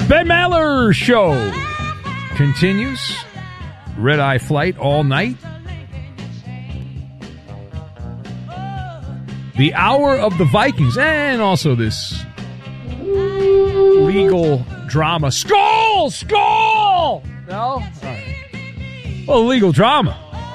Ben Maller Show continues. Red Eye Flight all night. The Hour of the Vikings, and also this legal drama. Skull! Skull! No? All right. Well, legal drama.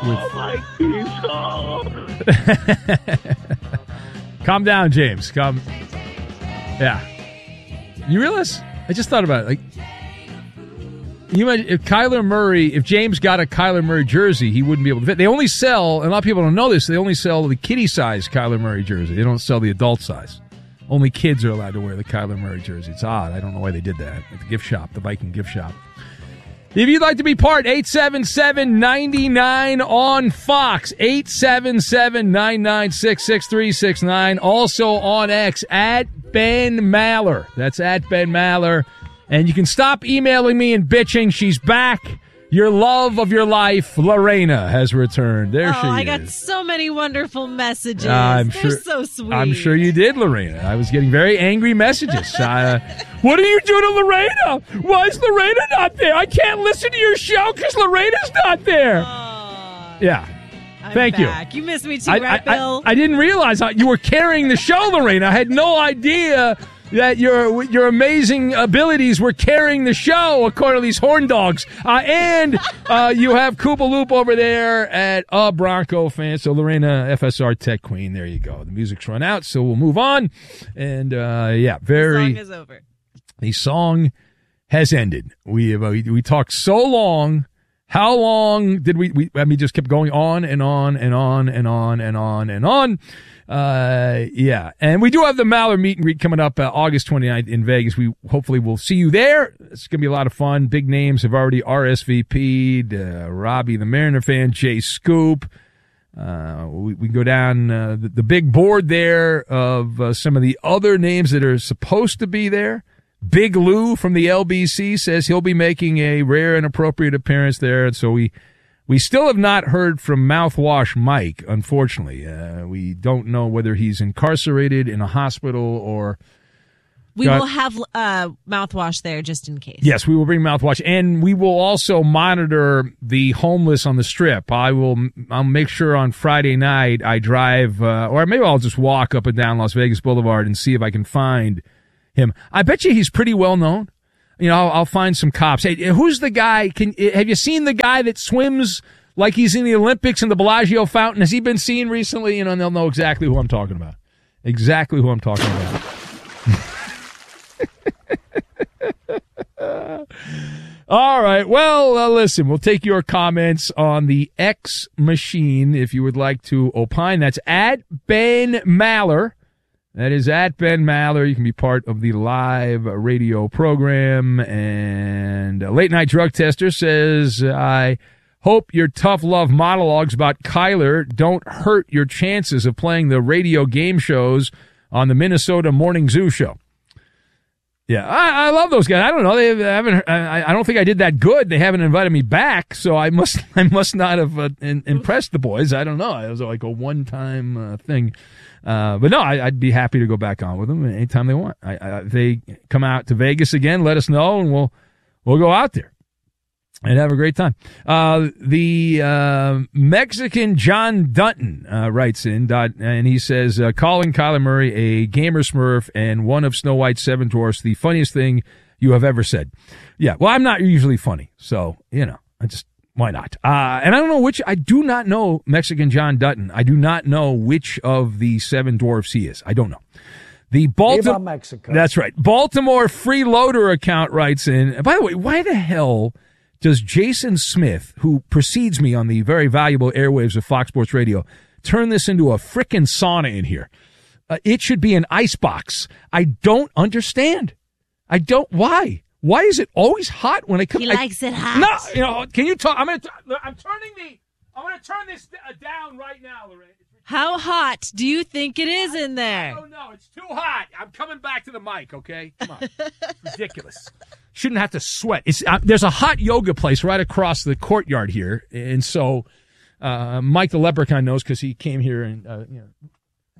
Calm down, James. Calm. Yeah. You realize? I just thought about it. Like, you imagine if Kyler Murray, if James got a Kyler Murray jersey, he wouldn't be able to fit. They only sell, and a lot of people don't know this, they only sell the kiddie size Kyler Murray jersey. They don't sell the adult size. Only kids are allowed to wear the Kyler Murray jersey. It's odd. I don't know why they did that at the gift shop, the Viking gift shop. If you'd like to be part, 877-99 on Fox, 877-996-6369. Also on X, at Ben Maller. That's at Ben Maller. And you can stop emailing me and bitching. She's back. Your love of your life, Lorena, has returned. There she is. I got so many wonderful messages. They're so sweet. I'm sure you did, Lorena. I was getting very angry messages. What are you doing to Lorena? Why is Lorena not there? I can't listen to your show because Lorena's not there. Yeah. Thank back. You missed me too, right, Bill? I didn't realize you were carrying the show, Lorena. I had no idea that your amazing abilities were carrying the show, according to these horn dogs. And you have Koopa Loop over there at a Bronco fan. So Lorena, FSR Tech Queen, there you go. The music's run out, so we'll move on. And, the song is over. The song has ended. We talked so long. How long did we just kept going on and on and on and on and on and on. And we do have the Maller meet and greet coming up August 29th in Vegas. We hopefully will see you there. It's going to be a lot of fun. Big names have already RSVP'd. Robbie, the Mariner fan, Jay Scoop. We go down the big board there of some of the other names that are supposed to be there. Big Lou from the LBC says he'll be making a rare and appropriate appearance there. And so we still have not heard from Mouthwash Mike, unfortunately. We don't know whether he's incarcerated in a hospital or... We will have Mouthwash there just in case. Yes, we will bring Mouthwash. And we will also monitor the homeless on the Strip. I'll make sure on Friday night I drive, or maybe I'll just walk up and down Las Vegas Boulevard and see if I can find him. I bet you he's pretty well known. You know, I'll find some cops. Hey, who's the guy? Have you seen the guy that swims like he's in the Olympics in the Bellagio fountain? Has he been seen recently? You know, and they'll know exactly who I'm talking about. Exactly who I'm talking about. All right. Well, listen, we'll take your comments on the X machine if you would like to opine. That's at Ben Maller. That is at Ben Maller. You can be part of the live radio program. And Late Night Drug Tester says, I hope your tough love monologues about Kyler don't hurt your chances of playing the radio game shows on the Minnesota Morning Zoo show. Yeah, I love those guys. I don't know. They haven't. I don't think I did that good. They haven't invited me back, so I must not have impressed the boys. I don't know. It was like a one-time thing. But no, I'd be happy to go back on with them anytime they want. If they come out to Vegas again, let us know, and we'll go out there and have a great time. The Mexican John Dutton writes in, and he says, calling Kyler Murray a gamer smurf and one of Snow White's seven dwarfs, the funniest thing you have ever said. Yeah, well, I'm not usually funny, so, you know, why not? And I do not know Mexican John Dutton. I do not know which of the seven dwarfs he is. I don't know. The Baltimore, Mexico. That's right. Baltimore Freeloader account writes in, by the way, why the hell does Jason Smith, who precedes me on the very valuable airwaves of Fox Sports Radio, turn this into a frickin' sauna in here? It should be an icebox. I don't understand. Why? Why is it always hot when I come? He likes it hot. No, you know. Can you talk? I'm going to turn this down right now, Lorraine. How hot do you think it is in there? I don't know. It's too hot. I'm coming back to the mic. Okay, come on. Ridiculous. Shouldn't have to sweat. There's a hot yoga place right across the courtyard here, and so Mike the Leprechaun knows because he came here and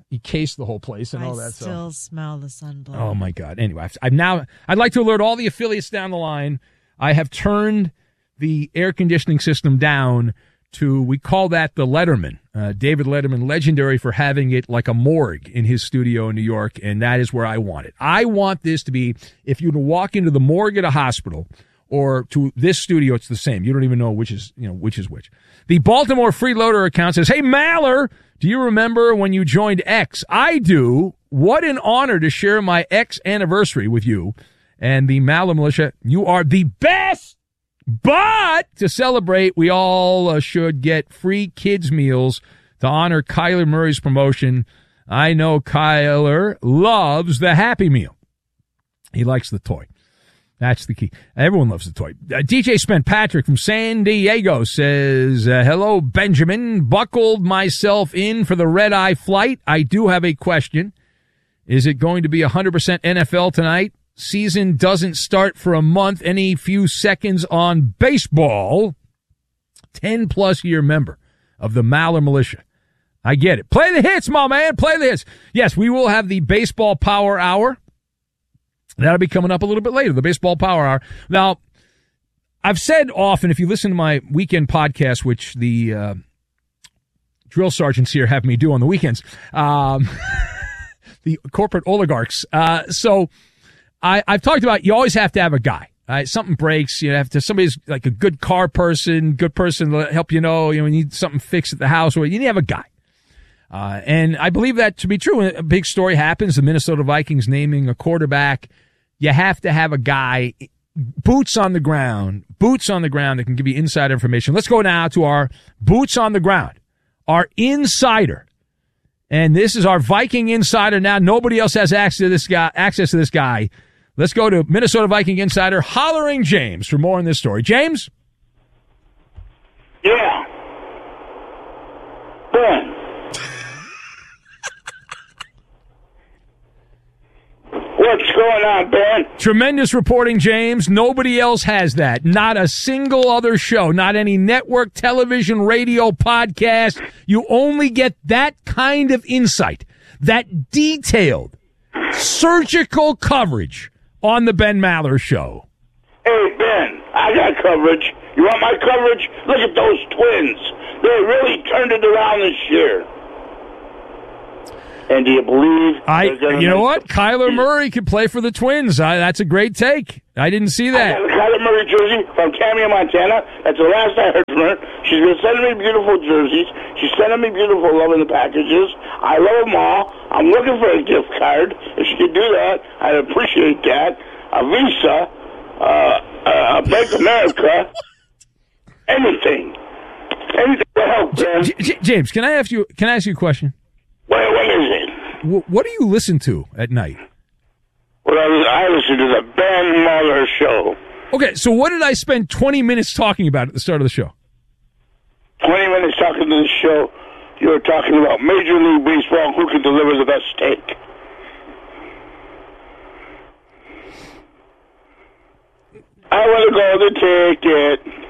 He cased the whole place and all that. I still smell the sunblock. Oh, my God. Anyway, I'd like to alert all the affiliates down the line. I have turned the air conditioning system down to, we call that the Letterman. David Letterman, legendary for having it like a morgue in his studio in New York, and that is where I want it. I want this to be, if you were to walk into the morgue at a hospital or to this studio, it's the same. You don't even know which is which. The Baltimore Freeloader account says, "Hey, Maller, do you remember when you joined X? I do. What an honor to share my X anniversary with you. And the Maller Militia, you are the best. But to celebrate, we all should get free kids' meals to honor Kyler Murray's promotion. I know Kyler loves the Happy Meal. He likes the toy. That's the key. Everyone loves the toy. DJ Spent Patrick from San Diego says, hello, Benjamin. Buckled myself in for the red-eye flight. I do have a question. Is it going to be 100% NFL tonight? Season doesn't start for a month. Any few seconds on baseball. 10-plus year member of the Maller Militia. I get it. Play the hits, my man. Play the hits. Yes, we will have the Baseball Power Hour. That'll be coming up a little bit later, the Baseball Power Hour. Now, I've said often, if you listen to my weekend podcast, which the drill sergeants here have me do on the weekends, the corporate oligarchs. So I've talked about you always have to have a guy. Something breaks, you have to, somebody's like a good car person, good person to help you know, you need something fixed at the house, or you need to have a guy. And I believe that to be true. A big story happens, the Minnesota Vikings naming a quarterback. You have to have a guy, boots on the ground that can give you inside information. Let's go now to our boots on the ground, our insider. And this is our Viking insider now. Nobody else has access to this guy. Let's go to Minnesota Viking insider Hollering James for more on this story. James? Yeah. Ben. What's going on, Ben? Tremendous reporting, James. Nobody else has that. Not a single other show, not any network, television, radio, podcast. You only get that kind of insight, that detailed, surgical coverage on the Ben Maller Show. Hey, Ben, I got coverage. You want my coverage? Look at those Twins. They really turned it around this year. And do you believe? You know what? Kyler Murray could play for the Twins. That's a great take. I didn't see that. I got a Kyler Murray jersey from Cameo, Montana. That's the last I heard from her. She's been sending me beautiful jerseys. She's sending me beautiful love in the packages. I love them all. I'm looking for a gift card. If she could do that, I'd appreciate that. A Visa, a Bank America, anything. Anything to help, man. James, can I ask you a question? What is it? What do you listen to at night? Well, I listen to the Ben Maller Show. Okay, so what did I spend 20 minutes talking about at the start of the show? 20 minutes talking to the show. You were talking about Major League Baseball, who can deliver the best steak. I want to go the ticket.